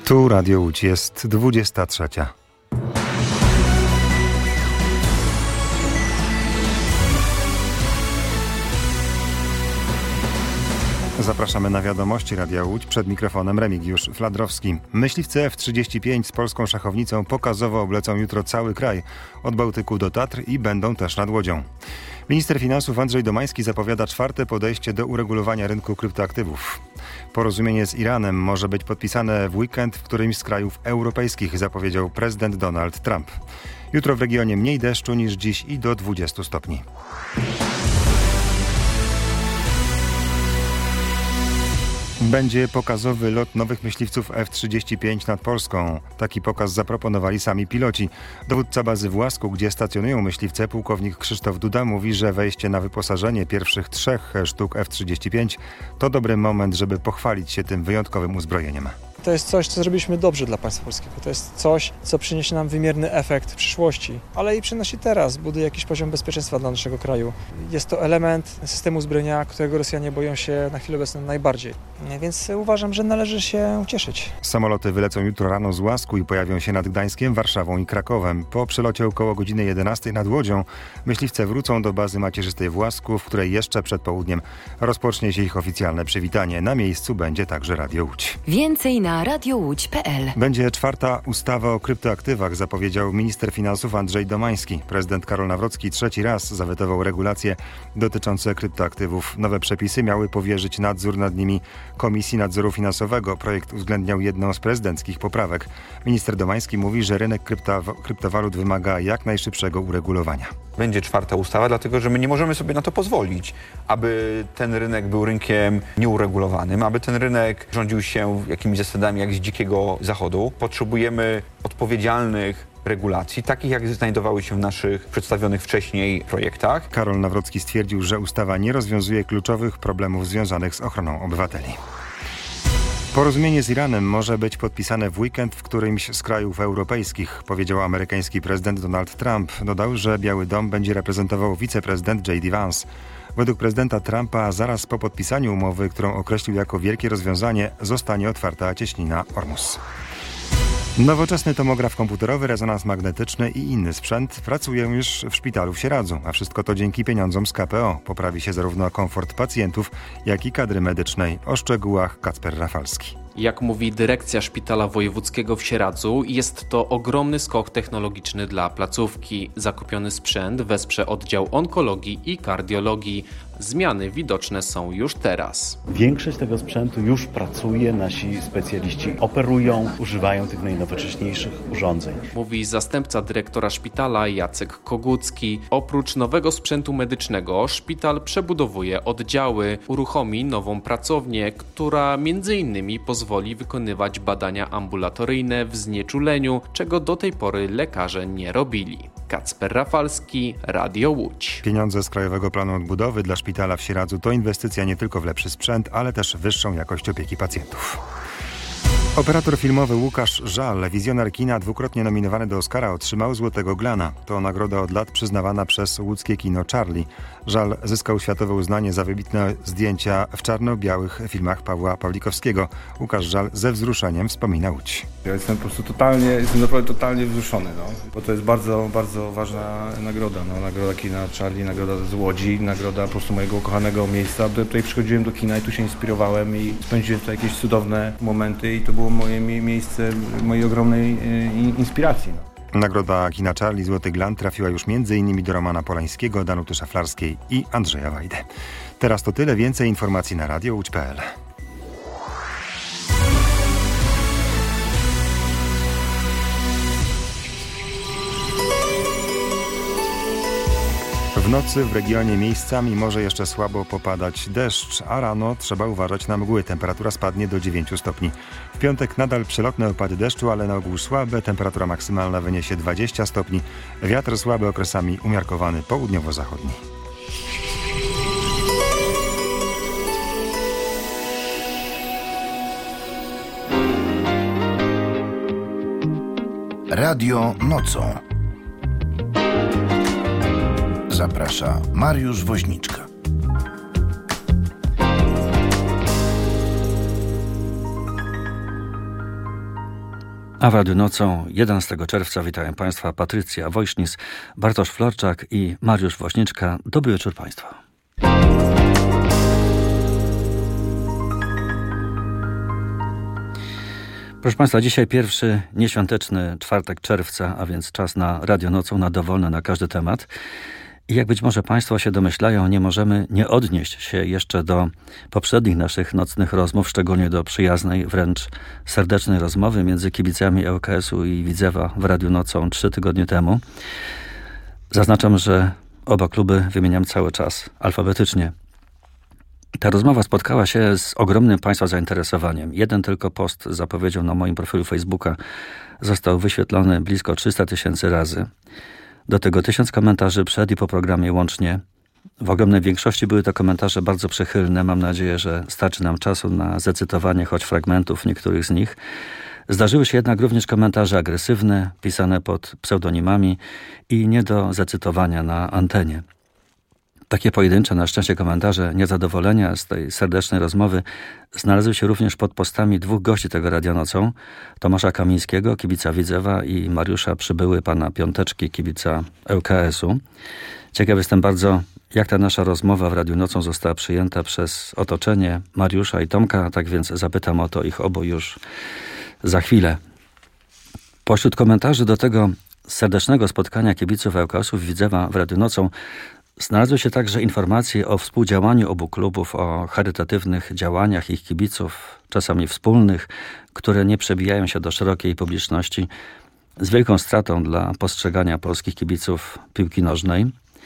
Tu Radio Łódź, jest 23. Zapraszamy na wiadomości Radia Łódź. Przed mikrofonem Remigiusz Fladrowski. Myśliwce F-35 z polską szachownicą pokazowo oblecą jutro cały kraj, od Bałtyku do Tatr, i będą też nad Łodzią. Minister finansów Andrzej Domański zapowiada czwarte podejście do uregulowania rynku kryptoaktywów. Porozumienie z Iranem może być podpisane w weekend w którymś z krajów europejskich, zapowiedział prezydent Donald Trump. Jutro w regionie mniej deszczu niż dziś i do 20 stopni. Będzie pokazowy lot nowych myśliwców F-35 nad Polską. Taki pokaz zaproponowali sami piloci. Dowódca bazy w Łasku, gdzie stacjonują myśliwce, pułkownik Krzysztof Duda, mówi, że wejście na wyposażenie pierwszych 3 sztuk F-35 to dobry moment, żeby pochwalić się tym wyjątkowym uzbrojeniem. To jest coś, co zrobiliśmy dobrze dla państwa polskiego. To jest coś, co przyniesie nam wymierny efekt w przyszłości, ale i przynosi teraz, buduje jakiś poziom bezpieczeństwa dla naszego kraju. Jest to element systemu uzbrojenia, którego Rosjanie boją się na chwilę obecną najbardziej. Więc uważam, że należy się cieszyć. Samoloty wylecą jutro rano z Łasku i pojawią się nad Gdańskiem, Warszawą i Krakowem. Po przelocie około godziny 11 nad Łodzią myśliwce wrócą do bazy macierzystej w Łasku, w której jeszcze przed południem rozpocznie się ich oficjalne przywitanie. Na miejscu będzie także Radio Łódź. Więcej na radiołódź.pl. Będzie czwarta ustawa o kryptoaktywach, zapowiedział minister finansów Andrzej Domański. Prezydent Karol Nawrocki 3. raz zawetował regulacje dotyczące kryptoaktywów. Nowe przepisy miały powierzyć nadzór nad nimi Komisji Nadzoru Finansowego. Projekt uwzględniał jedną z prezydenckich poprawek. Minister Domański mówi, że rynek kryptowalut wymaga jak najszybszego uregulowania. Będzie czwarta ustawa, dlatego że my nie możemy sobie na to pozwolić, aby ten rynek był rynkiem nieuregulowanym, aby ten rynek rządził się jakimiś zasadami jak z dzikiego zachodu. Potrzebujemy odpowiedzialnych regulacji, takich jak znajdowały się w naszych przedstawionych wcześniej projektach. Karol Nawrocki stwierdził, że ustawa nie rozwiązuje kluczowych problemów związanych z ochroną obywateli. Porozumienie z Iranem może być podpisane w weekend w którymś z krajów europejskich, powiedział amerykański prezydent Donald Trump. Dodał, że Biały Dom będzie reprezentował wiceprezydent J.D. Vance. Według prezydenta Trumpa zaraz po podpisaniu umowy, którą określił jako wielkie rozwiązanie, zostanie otwarta cieśnina Ormus. Nowoczesny tomograf komputerowy, rezonans magnetyczny i inny sprzęt pracują już w szpitalu w Sieradzu, a wszystko to dzięki pieniądzom z KPO. Poprawi się zarówno komfort pacjentów, jak i kadry medycznej. O szczegółach Kacper Rafalski. Jak mówi dyrekcja Szpitala Wojewódzkiego w Sieradzu, jest to ogromny skok technologiczny dla placówki. Zakupiony sprzęt wesprze oddział onkologii i kardiologii. Zmiany widoczne są już teraz. Większość tego sprzętu już pracuje, nasi specjaliści operują, używają tych najnowocześniejszych urządzeń. Mówi zastępca dyrektora szpitala Jacek Kogucki. Oprócz nowego sprzętu medycznego szpital przebudowuje oddziały, uruchomi nową pracownię, która m.in. pozwoli wykonywać badania ambulatoryjne w znieczuleniu, czego do tej pory lekarze nie robili. Kacper Rafalski, Radio Łódź. Pieniądze z Krajowego Planu Odbudowy dla szpitala w Sieradzu to inwestycja nie tylko w lepszy sprzęt, ale też wyższą jakość opieki pacjentów. Operator filmowy Łukasz Żal, wizjoner kina, dwukrotnie nominowany do Oscara, otrzymał Złotego Glana. To nagroda od lat przyznawana przez łódzkie kino Charlie. Żal zyskał światowe uznanie za wybitne zdjęcia w czarno-białych filmach Pawła Pawlikowskiego. Łukasz Żal ze wzruszeniem wspomina Łódź. Ja jestem po prostu naprawdę totalnie wzruszony, bo to jest bardzo, bardzo ważna nagroda. Nagroda kina Charlie, nagroda z Łodzi, nagroda po prostu mojego ukochanego miejsca. Tutaj przychodziłem do kina i tu się inspirowałem i spędziłem tutaj jakieś cudowne momenty i to było moje miejsce mojej ogromnej inspiracji. Nagroda kina Charlie Złoty Glan trafiła już m.in. do Romana Polańskiego, Danuty Szaflarskiej i Andrzeja Wajdy. Teraz to tyle, więcej informacji na radiołódź.pl. W nocy w regionie miejscami może jeszcze słabo popadać deszcz, a rano trzeba uważać na mgły. Temperatura spadnie do 9 stopni. W piątek nadal przelotne opady deszczu, ale na ogół słabe. Temperatura maksymalna wyniesie 20 stopni. Wiatr słaby, okresami umiarkowany południowo-zachodni. Radio nocą. Zaprasza Mariusz Woźniczka. A w Radiu Nocą 11 czerwca witają Państwa Patrycja Wojsznis, Bartosz Florczak i Mariusz Woźniczka. Dobry wieczór Państwa. Proszę Państwa, dzisiaj pierwszy nieświąteczny czwartek czerwca, a więc czas na Radio Nocą, na dowolne, na każdy temat. I jak być może Państwo się domyślają, nie możemy nie odnieść się jeszcze do poprzednich naszych nocnych rozmów, szczególnie do przyjaznej, wręcz serdecznej rozmowy między kibicami ŁKS-u i Widzewa w Radiu Nocą 3 tygodnie temu. Zaznaczam, że oba kluby wymieniam cały czas alfabetycznie. Ta rozmowa spotkała się z ogromnym Państwa zainteresowaniem. Jeden tylko post z zapowiedzią na moim profilu Facebooka został wyświetlony blisko 300 000 razy. Do tego 1000 komentarzy przed i po programie łącznie. W ogromnej większości były to komentarze bardzo przychylne. Mam nadzieję, że starczy nam czasu na zacytowanie choć fragmentów niektórych z nich. Zdarzyły się jednak również komentarze agresywne, pisane pod pseudonimami i nie do zacytowania na antenie. Takie pojedyncze, na szczęście, komentarze niezadowolenia z tej serdecznej rozmowy znalazły się również pod postami 2 gości tego Radia Nocą, Tomasza Kamińskiego, kibica Widzewa, i Mariusza Przybyły, pana Piąteczki, kibica ŁKS-u. Ciekaw jestem bardzo, jak ta nasza rozmowa w Radiu Nocą została przyjęta przez otoczenie Mariusza i Tomka, tak więc zapytam o to ich obu już za chwilę. Pośród komentarzy do tego serdecznego spotkania kibiców ŁKS-u Widzewa w Radiu Nocą znalazły się także informacje o współdziałaniu obu klubów, o charytatywnych działaniach ich kibiców, czasami wspólnych, które nie przebijają się do szerokiej publiczności, z wielką stratą dla postrzegania polskich kibiców piłki nożnej.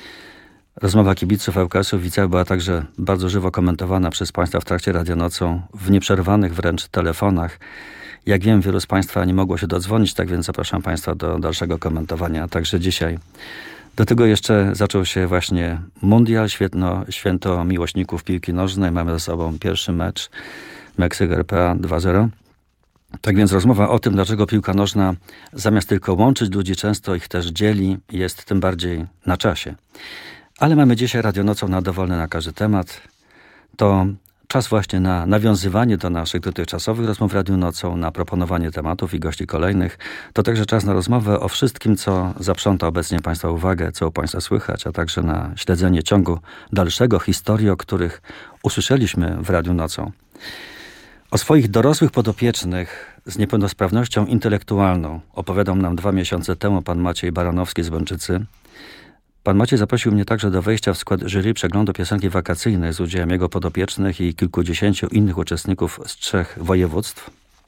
Rozmowa kibiców ŁKS-u Widzewa była także bardzo żywo komentowana przez Państwa w trakcie Radia Nocą, w nieprzerwanych wręcz telefonach. Jak wiem, wielu z Państwa nie mogło się dodzwonić, tak więc zapraszam Państwa do dalszego komentowania także dzisiaj. Do tego jeszcze zaczął się właśnie mundial, święto miłośników piłki nożnej. Mamy za sobą pierwszy mecz, Meksyk-RPA 2-0. Tak więc rozmowa o tym, dlaczego piłka nożna zamiast tylko łączyć ludzi, często ich też dzieli, jest tym bardziej na czasie. Ale mamy dzisiaj Radio Nocą na dowolny, na każdy temat. To czas właśnie na nawiązywanie do naszych dotychczasowych rozmów w Radiu Nocą, na proponowanie tematów i gości kolejnych. To także czas na rozmowę o wszystkim, co zaprząta obecnie Państwa uwagę, co u Państwa słychać, a także na śledzenie ciągu dalszego historii, o których usłyszeliśmy w Radiu Nocą. O swoich dorosłych podopiecznych z niepełnosprawnością intelektualną opowiadał nam 2 miesiące temu pan Maciej Baranowski z Łęczycy. Pan Maciej zaprosił mnie także do wejścia w skład jury przeglądu piosenki wakacyjnej z udziałem jego podopiecznych i kilkudziesięciu innych uczestników z 3 województw.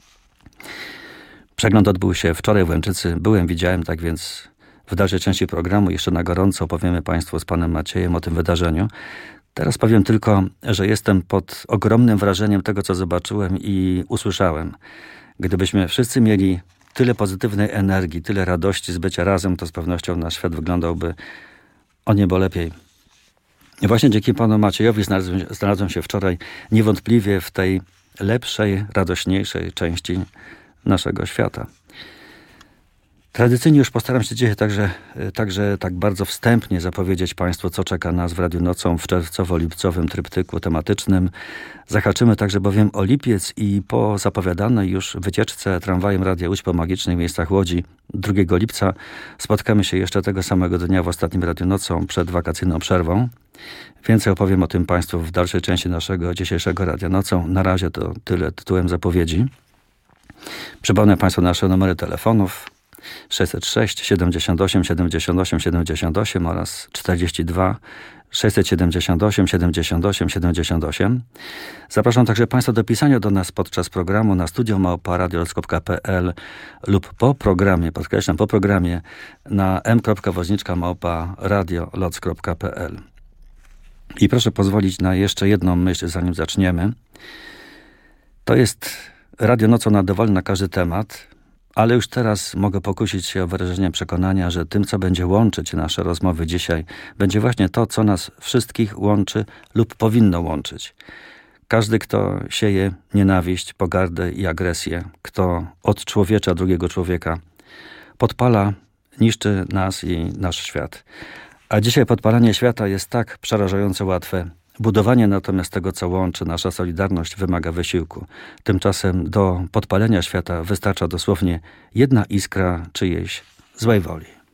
Przegląd odbył się wczoraj w Łęczycy. Byłem, widziałem, tak więc w dalszej części programu jeszcze na gorąco opowiemy Państwu z panem Maciejem o tym wydarzeniu. Teraz powiem tylko, że jestem pod ogromnym wrażeniem tego, co zobaczyłem i usłyszałem. Gdybyśmy wszyscy mieli tyle pozytywnej energii, tyle radości z bycia razem, to z pewnością nasz świat wyglądałby o niebo lepiej. I właśnie dzięki panu Maciejowi znalazłem się wczoraj niewątpliwie w tej lepszej, radośniejszej części naszego świata. Tradycyjnie już postaram się dzisiaj także tak bardzo wstępnie zapowiedzieć Państwu, co czeka nas w Radiu Nocą w czerwcowo-lipcowym tryptyku tematycznym. Zahaczymy także bowiem o lipiec i po zapowiadanej już wycieczce tramwajem Radia Łódź po magicznych miejscach Łodzi 2 lipca spotkamy się jeszcze tego samego dnia w ostatnim Radiu Nocą przed wakacyjną przerwą. Więcej opowiem o tym Państwu w dalszej części naszego dzisiejszego Radia Nocą. Na razie to tyle tytułem zapowiedzi. Przypomnę Państwu nasze numery telefonów 606 78 78 78 oraz 42 678 78 78. Zapraszam także Państwa do pisania do nas podczas programu na studio@radioloc.pl lub po programie, podkreślam, po programie na m.woźniczka@radioloc.pl. I proszę pozwolić na jeszcze jedną myśl, zanim zaczniemy. To jest Radio Nocą na dowolny, na każdy temat. Ale już teraz mogę pokusić się o wyrażenie przekonania, że tym, co będzie łączyć nasze rozmowy dzisiaj, będzie właśnie to, co nas wszystkich łączy lub powinno łączyć. Każdy, kto sieje nienawiść, pogardę i agresję, kto odczłowiecza drugiego człowieka, podpala, niszczy nas i nasz świat. A dzisiaj podpalanie świata jest tak przerażająco łatwe, Budowanie natomiast tego, co łączy, nasza solidarność, wymaga wysiłku. Tymczasem do podpalenia świata wystarcza dosłownie jedna iskra czyjejś złej woli.